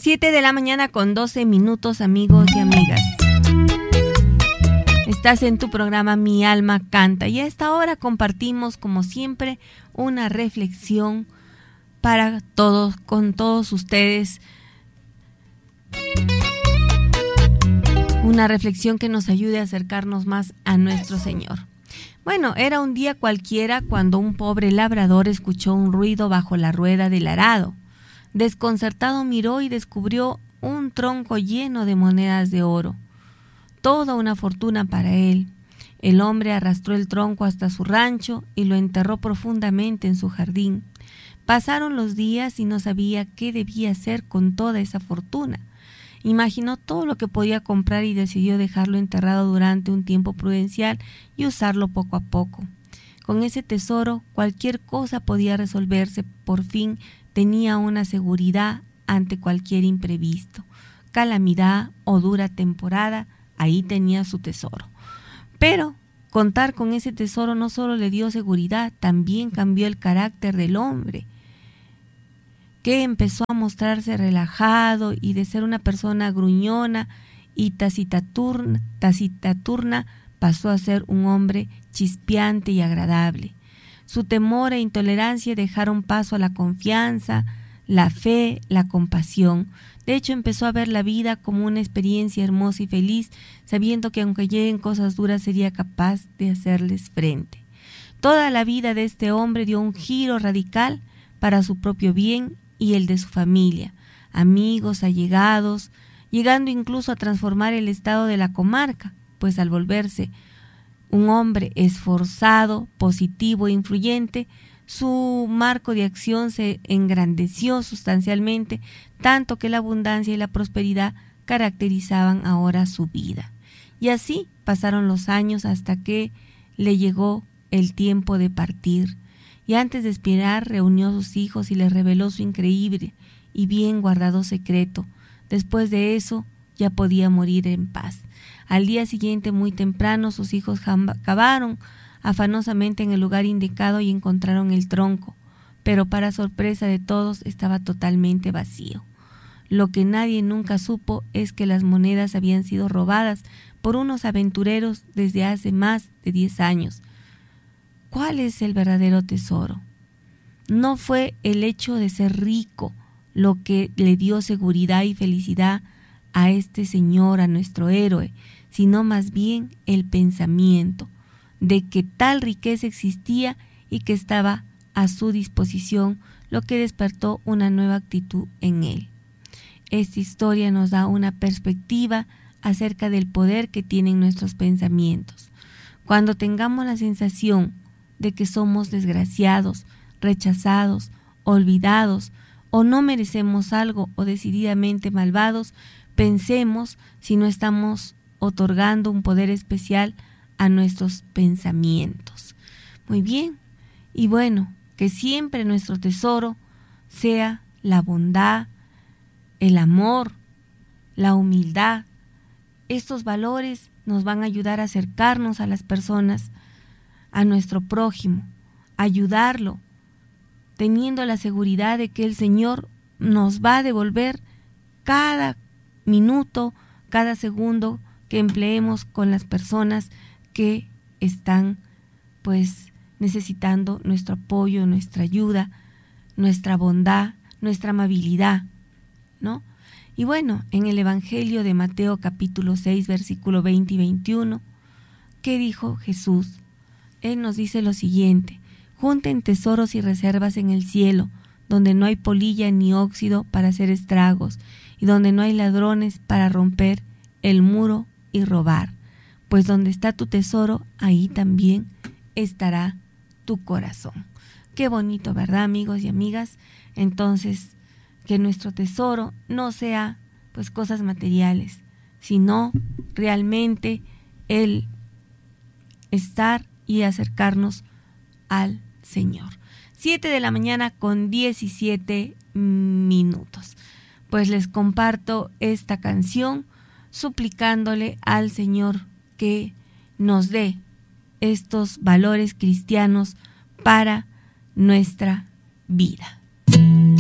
7 de la mañana con 12 minutos, amigos y amigas. Estás en tu programa Mi Alma Canta y a esta hora compartimos, como siempre, una reflexión para todos, con todos ustedes. Una reflexión que nos ayude a acercarnos más a nuestro Señor. Bueno, era un día cualquiera cuando un pobre labrador escuchó un ruido bajo la rueda del arado. Desconcertado miró y descubrió un tronco lleno de monedas de oro. Toda una fortuna para él. El hombre arrastró el tronco hasta su rancho y lo enterró profundamente en su jardín. Pasaron los días y no sabía qué debía hacer con toda esa fortuna. Imaginó todo lo que podía comprar y decidió dejarlo enterrado durante un tiempo prudencial y usarlo poco a poco. Con ese tesoro, cualquier cosa podía resolverse. Por fin tenía una seguridad ante cualquier imprevisto, calamidad o dura temporada. Ahí tenía su tesoro. Pero contar con ese tesoro no solo le dio seguridad, también cambió el carácter del hombre, que empezó a mostrarse relajado y de ser una persona gruñona y taciturna pasó a ser un hombre chispeante y agradable. Su temor e intolerancia dejaron paso a la confianza, la fe, la compasión. De hecho, empezó a ver la vida como una experiencia hermosa y feliz, sabiendo que aunque lleguen cosas duras sería capaz de hacerles frente. Toda la vida de este hombre dio un giro radical para su propio bien y el de su familia, amigos, allegados, llegando incluso a transformar el estado de la comarca, pues al volverse un hombre esforzado, positivo e influyente, su marco de acción se engrandeció sustancialmente, tanto que la abundancia y la prosperidad caracterizaban ahora su vida. Y así pasaron los años hasta que le llegó el tiempo de partir. Y antes de expirar reunió a sus hijos y les reveló su increíble y bien guardado secreto. Después de eso ya podía morir en paz. Al día siguiente, muy temprano, sus hijos cavaron afanosamente en el lugar indicado y encontraron el tronco, pero para sorpresa de todos estaba totalmente vacío. Lo que nadie nunca supo es que las monedas habían sido robadas por unos aventureros desde hace más de 10 años. ¿Cuál es el verdadero tesoro? No fue el hecho de ser rico lo que le dio seguridad y felicidad a este señor, a nuestro héroe, sino más bien el pensamiento de que tal riqueza existía y que estaba a su disposición, lo que despertó una nueva actitud en él. Esta historia nos da una perspectiva acerca del poder que tienen nuestros pensamientos. Cuando tengamos la sensación de que somos desgraciados, rechazados, olvidados, o no merecemos algo o decididamente malvados, pensemos si no estamos otorgando un poder especial a nuestros pensamientos. Muy bien, y bueno, que siempre nuestro tesoro sea la bondad, el amor, la humildad. Estos valores nos van a ayudar a acercarnos a las personas, a nuestro prójimo, ayudarlo, teniendo la seguridad de que el Señor nos va a devolver cada minuto, cada segundo que empleemos con las personas que están necesitando nuestro apoyo, nuestra ayuda, nuestra bondad, nuestra amabilidad, ¿no? Y bueno, en el Evangelio de Mateo capítulo 6, versículo 20 y 21, ¿qué dijo Jesús? Él nos dice lo siguiente: junten tesoros y reservas en el cielo, donde no hay polilla ni óxido para hacer estragos, y donde no hay ladrones para romper el muro y robar. Pues donde está tu tesoro, ahí también estará tu corazón. Qué bonito, ¿verdad, amigos y amigas? Entonces, que nuestro tesoro no sea cosas materiales, sino realmente el estar y acercarnos al Señor. 7 de la mañana con 17 minutos. Pues les comparto esta canción suplicándole al Señor que nos dé estos valores cristianos para nuestra vida.